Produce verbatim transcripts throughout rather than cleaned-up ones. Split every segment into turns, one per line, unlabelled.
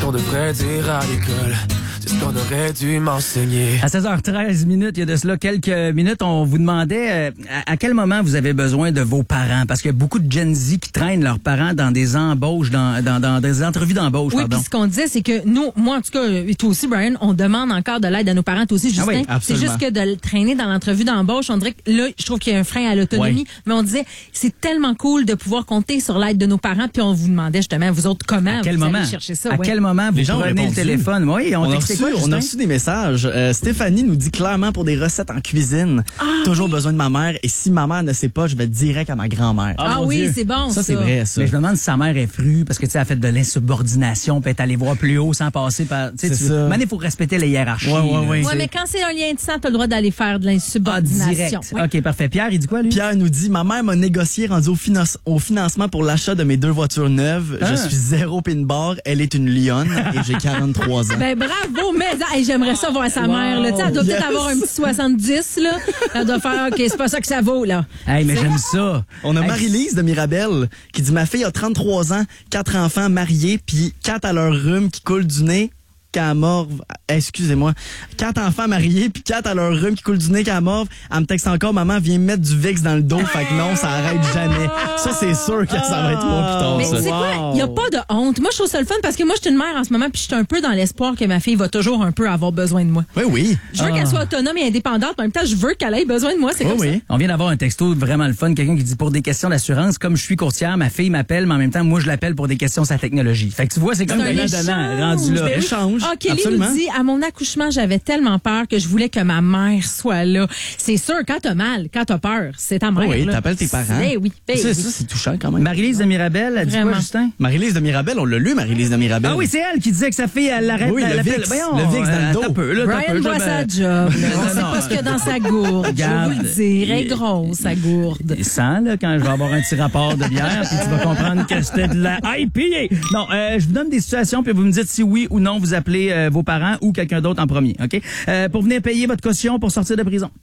qu'on devrait dire à l'école. C'est ce qu'on aurait dû m'enseigner.
À seize heures treize minutes, il y a de cela quelques minutes, on vous demandait euh, à, à quel moment vous avez besoin de vos parents. Parce qu'il y a beaucoup de Gen Z qui traînent leurs parents dans des embauches, dans, dans, dans des entrevues d'embauche.
Oui, puis ce qu'on disait, c'est que nous, moi en tout cas, et toi aussi, Brian, on demande encore de l'aide à nos parents, toi aussi, Justin.
Ah oui,
c'est juste que de le traîner dans l'entrevue d'embauche, on dirait que là, je trouve qu'il y a un frein à l'autonomie.
Oui.
Mais on disait, c'est tellement cool de pouvoir compter sur l'aide de nos parents, puis on vous demandait justement, vous autres, comment
À quel
vous
moment?
allez chercher ça.
À
ouais.
quel moment vous
Les gens ont
prenez le
répondu.
téléphone? Oui, on,
On a,
texté
reçu,
quoi,
on a
Justin?
reçu des messages. Euh, Stéphanie nous dit clairement pour des recettes en cuisine.
Ah,
Toujours besoin de ma mère. Et si ma mère ne sait pas, je vais direct à ma grand-mère.
Ah
mon
oui,
Dieu.
c'est bon, ça.
Ça, c'est vrai, ça.
Mais je me demande si sa mère est frue parce que tu sais, elle a fait de l'insubordination, puis elle est allée voir plus haut sans passer par. Tu sais,
C'est
tu-
ça.
Maintenant, il faut respecter les hiérarchies.
Ouais, ouais,
là,
ouais.
tu
Ouais,
sais.
mais quand c'est un lien de sang, t'as le droit d'aller faire de
Ah,
l'insubordination.
direct.
Ouais.
OK, parfait. Pierre, il dit quoi, lui?
Pierre nous dit, ma mère m'a négocié rendu au, finan- au financement pour l'achat de mes deux voitures neuves.
Ah.
Je suis zéro pin bar. Elle est une lionne et j'ai quarante-trois ans.
Ben bravo, mais hey, j'aimerais ça voir sa
Wow.
mère. Là. Tu sais, elle doit
Yes.
peut-être avoir un petit soixante-dix. Là. Elle doit faire, OK, c'est pas ça que ça vaut. Là.
Hey, mais j'aime ça.
On a
Hey,
Marie-Lise de Mirabel qui dit, ma fille a trente-trois ans, quatre enfants mariés, puis quatre à leur rhume qui coule du nez qu'à morve. Excusez-moi. Quatre enfants mariés, puis quatre à leur rhume qui coule du nez qu'à morve. Elle me texte encore, maman, viens me mettre du Vicks dans le dos. Fait que non, ça arrête jamais. Ça, c'est sûr que ça va être moi plus tard,
Mais
ça.
tu sais quoi? Il n'y a pas de honte. Moi, je trouve ça le fun parce que moi, je suis une mère en ce moment puis je suis un peu dans l'espoir que ma fille va toujours un peu avoir besoin de moi.
Oui, oui.
Je veux
Ah.
qu'elle soit autonome et indépendante, mais en même temps, je veux qu'elle ait besoin de moi. C'est
Oui,
comme
oui.
On vient d'avoir un texto vraiment le fun. Quelqu'un qui dit pour des questions d'assurance, comme je suis courtière, ma fille m'appelle, mais en même temps, moi, je l'appelle pour des questions sur la technologie. Fait que tu vois, c'est comme
C'est un
donnant-donnant, rendu là.
Ben oui.
Échange.
Ah, Kelly
Absolument.
nous dit, à mon accouchement, j'avais tellement peur que je voulais que ma mère soit là. C'est sûr, quand t'as mal, quand t'as peur, c'est ta mère.
Oh oui,
là.
t'appelles tes parents.
Ben oui, ben
C'est
oui.
ça, c'est touchant quand même.
Marie-Lise de Mirabel, elle dit quoi,
Vraiment.
Justin?
Marie-Lise de Mirabel, on l'a lu, Marie-Lise de Mirabel.
Ah oui, c'est elle qui disait que sa fille, elle l'arrête.
Oui,
elle
le
l'appelle-
Vicks.
Voyons,
Le Vicks dans le
euh,
dos.
t'as peu, là, t'as
Brian
peu,
voit
je-
sa
ben,
job. là. On sait
non,
pas ce qu'il y a dans sa gourde.
Regarde,
je vous le dire. Elle est
il-
grosse, sa gourde.
Et sans, là, quand je vais avoir un petit rapport de bière, puis tu vas comprendre que c'était de la I P A. Non, euh, je vous donne des situations, puis vous me dites si oui ou non vous appelez euh, vos parents ou quelqu'un d'autre en premier, OK? Euh, pour venir payer votre caution pour sortir de prison.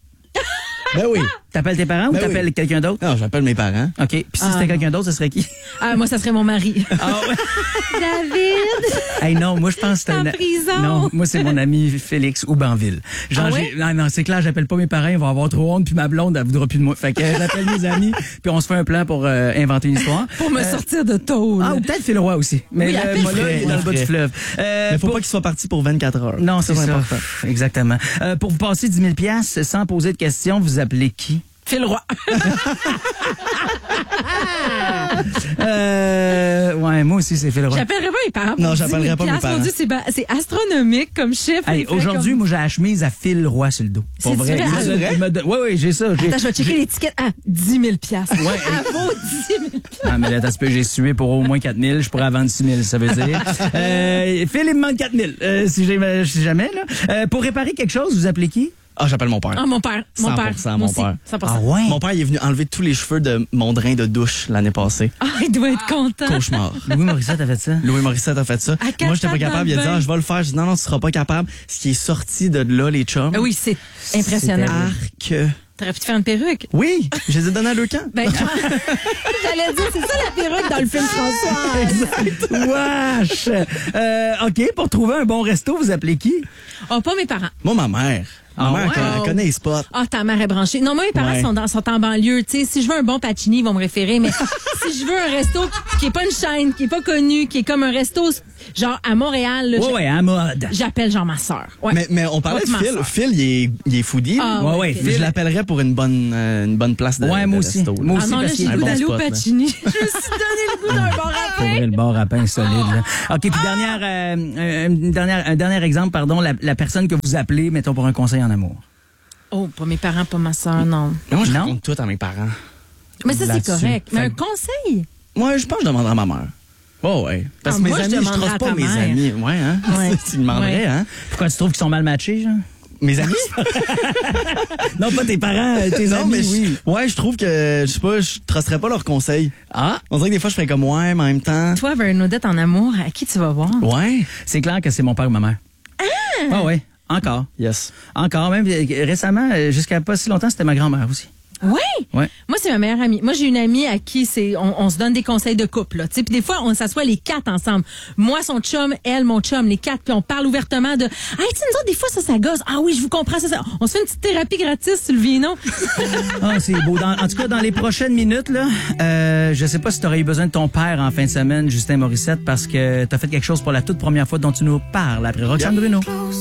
Ben oui.
T'appelles tes parents ou
Ben
t'appelles
oui.
quelqu'un d'autre?
Non, j'appelle mes parents.
OK. Puis si
Ah,
c'était
non.
quelqu'un d'autre, ce serait qui?
Ah, moi, ça serait mon mari.
Ah ouais.
David!
Hey, non, moi, je pense que c'était
En
un-
prison.
Non, moi, c'est mon ami Félix Oubanville. Genre,
Ah ouais?
j'ai- non, non, c'est clair, j'appelle pas mes parents, ils vont avoir trop honte, puis ma blonde, elle voudra plus de moi. Fait que euh, j'appelle mes amis, puis on se fait un plan pour euh, inventer une histoire.
Pour me sortir de tôle.
Ah, ou peut-être Phil Roy aussi. Mais
Oui,
le
appelle
moi, là,
Phil.
il est dans le bas du
Phil.
fleuve. Euh,
Mais faut
pour-
pas qu'il soit parti pour vingt-quatre heures.
Non, c'est ça.
important.
Exactement. Euh, pour vous passer dix mille piastres sans poser de questions, vous appelez qui?
Phil Roy.
Euh, ouais, moi aussi, c'est Phil Roy.
J'appellerais pas mes parents. pour
Non,
dix
j'appellerais
mille
pas mes
piastres. Mon
parents.
Dieu, c'est ba- c'est astronomique comme chiffre.
Hey,
Il fait
aujourd'hui,
comme-
moi, j'ai la chemise à Phil Roy sur le dos. Pour
C'est
vrai.
vrai?
Il me
Ah,
donne-
vrai?
il me donne- Ouais, ouais, j'ai ça. J'ai-
Attends, je vais checker l'étiquette. Ah, dix mille piastres.
Ouais.
Elle vaut dix mille piastres.
Ah, mais là, t'as ce peu, j'ai sué pour au moins quatre mille. Je pourrais vendre six mille, ça veut dire. Euh, Phil, il me manque quatre mille. Euh, si j'ai- si jamais, là. Euh, pour réparer quelque chose, vous appelez qui?
Ah, j'appelle mon père.
Ah, mon père. Mon
cent pour
père.
cent,
Moi
mon
aussi.
père.
cent pour cent.
ouais?
Mon père, il est venu enlever tous les cheveux de mon drain de douche l'année passée.
Ah, il doit être content.
Cauchemar.
Louis Morissette a fait ça?
Louis Morissette a fait ça.
quatre
Moi, j'étais pas
pattes dans
capable. Il a
le
dit,
bain.
ah, je vais le faire. Je dis, non, non, tu seras pas capable. Ce qui est sorti de là, les chums.
Ah oui, c'est impressionnant.
Arc.
T'aurais pu te faire une perruque.
Oui, je les ai donnés à deux camps.
Ben, j'allais dire, c'est ça la perruque dans le film François.
Wesh! Euh, OK, pour trouver un bon resto, vous appelez qui?
Oh, pas mes parents.
Moi, ma mère. Ma
Ah
mère,
ouais?
elle, elle connaît les spots.
Ah, ta mère est branchée. Non, moi, mes parents
Ouais.
sont, dans, sont en banlieue. Tu sais, si je veux un bon pacini, ils vont me référer. Mais si je veux un resto qui est pas une chaîne, qui est pas connu, qui est comme un resto, genre à Montréal, là,
Ouais,
j'-
ouais, à mode.
j'appelle genre ma sœur. Ouais.
Mais, mais on parlait
Pas
de
ma
Phil.
sœur.
Phil, il est, il est foodie. là.
Ah,
Ouais, ouais,
Phil.
Mais
Phil.
je l'appellerais pour une bonne, euh, une bonne place de,
Ouais, moi
de
aussi.
resto, là.
Moi
Ah
aussi,
non, là,
parce
j'ai
qu'il y
le
a
goût
un
d'aller
bon
au
spot, là.
pacini. Je me suis donné le goût d'un bar à
Pour
pain.
vrai, le bar à pain solide. Là. OK, puis dernière, euh, une dernière, un dernier exemple, pardon, la, la personne que vous appelez, mettons, pour un conseil en amour.
Oh, pas mes parents, pas ma sœur, non.
Mais moi, je
Non?
raconte tout à mes parents.
Mais ça, c'est
Là-dessus.
correct. Mais
Fait
un
que-
conseil?
Moi, je pense que je demanderais à ma mère. Oh, ouais. Parce que
Ah,
mes
moi, je
amis, je,
demanderais
trosse
à
pas
ta
mes
mère.
amis. Ouais, hein?
Ouais.
tu demanderais,
Ouais.
hein?
Pourquoi tu trouves qu'ils sont mal matchés, genre?
Mes amis?
Non, pas tes parents, euh, tes
non,
amis,
mais je-
oui.
ouais, je trouve que, je sais pas, je trosserais pas leurs conseils.
Ah,
On dirait que des fois, je ferais comme ouais, mais en même temps.
Toi, Bernadette en amour, à qui tu vas voir?
Ouais.
c'est clair que c'est mon père ou ma mère. Ah ouais, encore.
Yes.
Encore, même euh, récemment, euh, jusqu'à pas si longtemps, c'était ma grand-mère aussi.
Oui.
Ouais.
Moi, c'est ma meilleure amie. Moi, j'ai une amie à qui c'est, on, on se donne des conseils de couple, là. Tu sais, puis des fois, on s'assoit les quatre ensemble. Moi, son chum, elle, mon chum, les quatre, puis on parle ouvertement de, ah, tu sais, nous autres, des fois, ça, ça gosse. Ah oui, je vous comprends, ça, ça. On se fait une petite thérapie gratis, Sylvie, non?
Ah, c'est beau. Dans- en tout cas, dans les prochaines minutes, là, euh, je sais pas si tu aurais eu besoin de ton père en fin de semaine, Justin Morissette, parce que tu as fait quelque chose pour la toute première fois dont tu nous parles après Roxane Bruno.